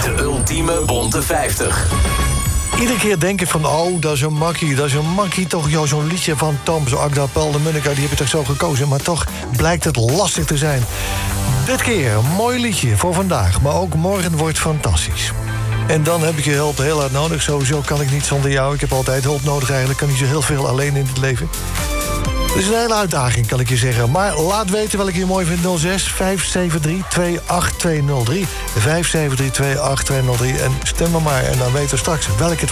De ultieme bonte 50. Iedere keer denk ik van, oh, dat is een makkie toch, joh, zo'n liedje van Toms, Agda, Paul de Munnika, die heb je toch zo gekozen, maar toch blijkt het lastig te zijn. Dit keer een mooi liedje voor vandaag, maar ook morgen wordt fantastisch. En dan heb ik je hulp heel hard nodig, sowieso kan ik niet zonder jou, ik heb altijd hulp nodig eigenlijk, kan niet zo heel veel alleen in het leven. Het is een hele uitdaging, kan ik je zeggen. Maar laat weten welke je mooi vindt. 06 573 28203. 573 28203. En stem maar en dan weten we straks welke